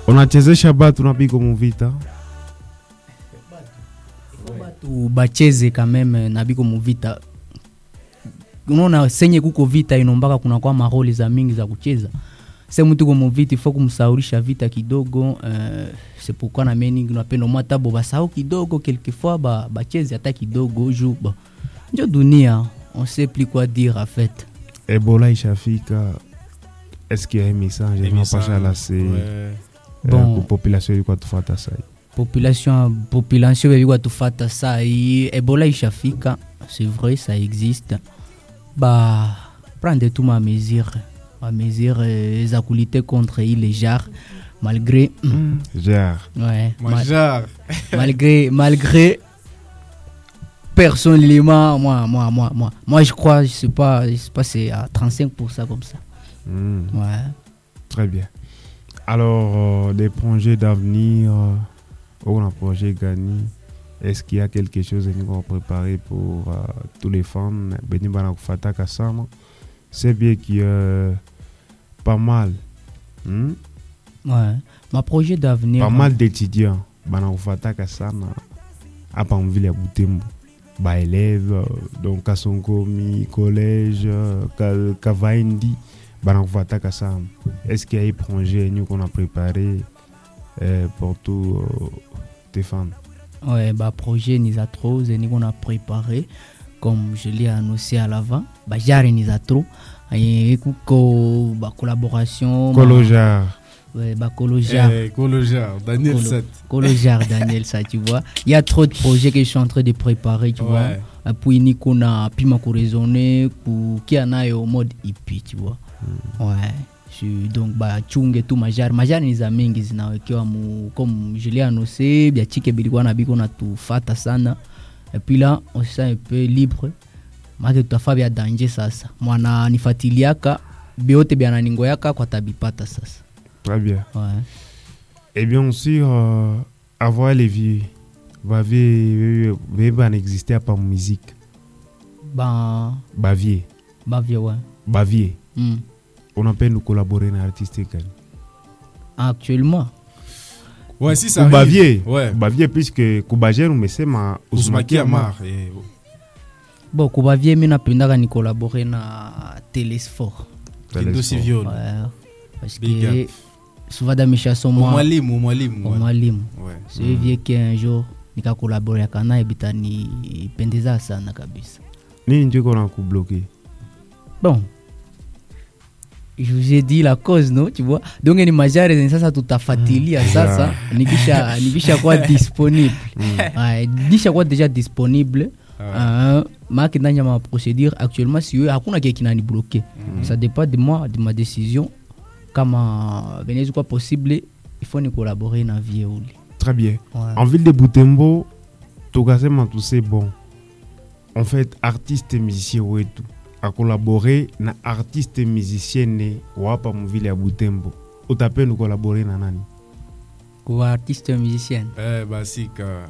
Unachezesha batu na biko muvita? Batu bacheze quand même na biko muvita. Unaona senye kuko vita inombaka kuna kwa maroli za mingi za kucheza. Se mtu kwa muvita il faut kumsaurisha vita kidogo. C'est pourquoi na meni tunapenda matabo basao kidogo quelquefois bacheze hata kidogo juba. Ndio dunia, on sait plus quoi dire en fait. Ebola ishafika. Est-ce qu'il y a un message pas là c'est bon population kwa tufata sai. Population kwa tufata sai. Ebola ishafika, c'est vrai ça existe. Prendre tout ma mesure za lutter contre les jars malgré ouais malgré personnellement moi je crois je sais pas c'est à 35% comme ça. Ouais. Très bien. Alors des projets d'avenir ou un projet gagné, est-ce qu'il y a quelque chose que nous avons préparé pour tous les femmes Beni bana kufata kasama? C'est bien qu'il y a pas mal. Ouais. Ma projet d'avenir. Pas mal d'étudiants bana kufata kasama hapa mvile ya Butembo. Ba élèves donc Kasongomi collège Kavaindi bana kufata kasama. Est-ce qu'il y a des projets nous qu'on a préparé pour tous tes femmes? Ouais, projet ni za trop, ni qu'on a préparé comme je l'ai annoncé à l'avant. Jari ni za trop. Et kuko collaboration. Kolojar. Ouais, Kolojar. Kolojar, Daniel Sat. Kolojar, Daniel Sat, tu vois. Il y a trop de projets que je suis en train de préparer, tu vois. Puis ni qu'on a pu m'a raisonner pour qui en a au mode hippie, tu vois. Ouais. Donc chunge tu majari ni za mingi zinawekewa comme je l'ai annoncé bia chike bilikuwa na biko na tufata sana et puis là on se sent un peu libre maki tutafa bia danger sasa mwana nifatiliaka biote bia na ningo yaka kwa tabipata sasa. Très bien. Ouais. Et bien sûr avoir les vieux va exister pas musique. Bavier ouais. Bavier. On a peine de collaborer avec l'artiste. Actuellement. Ouais, si ça arrive. Bavier puisque Kubajer mais c'est ma Ousmaki Amar. Bon, Kubavier mina pendaka ni collaborer na Télésphore. Télésphore. Ouais. Parce que souvent dans mes chansons moi Mwalimu. Ouais. C'est vieux qui un jour nika collaborer kana ebita ni pendeza sana kabisa. Nini ndio kona ku bloquer? Bon. Je vous ai dit la cause, non, tu vois. Donc ni majari sasa tutafatilia sasa nikisha kwa disponible. Nikisha kwa déjà disponible. Maki ndanya ma procédure actuellement si hakuna kitu kinani bloquer. Ça dépend de moi, de ma décision. Kama venez quoi possible, il faut ni collaborer na vie uli. Très bien. Ouais. En ville de Butembo, tukasema tout c'est bon. En fait, artiste et musicien wetu a collaboré na artiste musicienne wapa mvile ya Butembo. Utape nous collaborer na nani? Kwa artiste musicienne. Basika.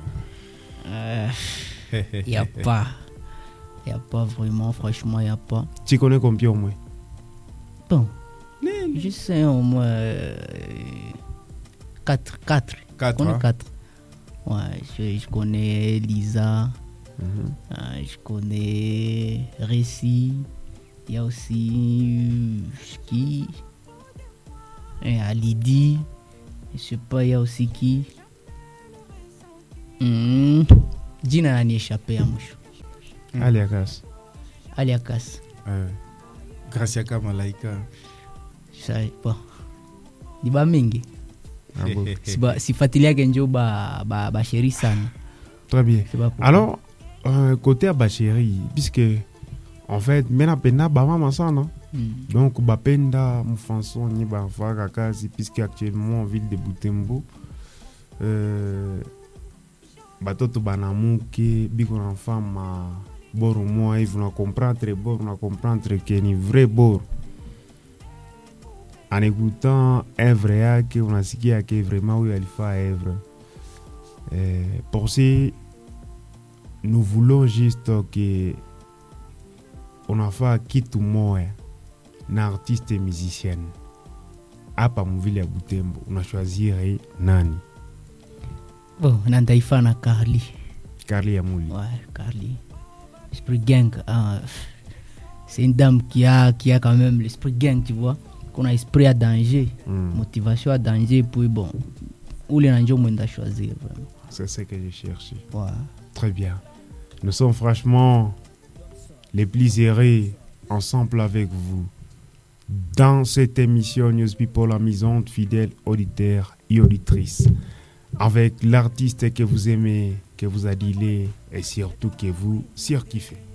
Y a pas vraiment, franchement y a pas. Tu connais combien au moins? Bon. Je sais au moins 4. Je connais 4. Ouais, je connais Lisa. Je connais Récy, il y a aussi qui et Alidi, je sais pas, il y a aussi qui Dina n'a échappé à mouche. Aliakas. Graciaka Malaika. Je sais pas. Ni ba mingi. Si fatilia genjo ba chéri sana. Très bien. Alors côté Abacheri, puisque en fait mena penda ba mama sana. Donc ba penda mfanso ni ba faka kazi puisque actuellement en ville de Butembo batoto banamuke biko na femme boro moi ils vont comprendre que ni vrai bor. En écoutant œuvre yake unasikia que vraiment oui alifa œuvre. Pour ça nous voulons juste que on a fait kitu moya na artiste et musicienne hapa mvile ya Butembo unashwazire nani? Bon, nandaifa na Carly. Carly ya Muli. Ouais, Carly. Esprit gang, c'est une dame qui a quand même l'esprit gang, tu vois. Qu'on a esprit à danger, motivation à danger, puis bon, où les gens m'ont choisir vraiment. C'est ce que j'ai cherché. Ouais. Très bien. Nous sommes franchement les plus heureux ensemble avec vous dans cette émission News People, la maison de fidèles auditeurs et auditrices, avec l'artiste que vous aimez, que vous adilez et surtout que vous surkiffez.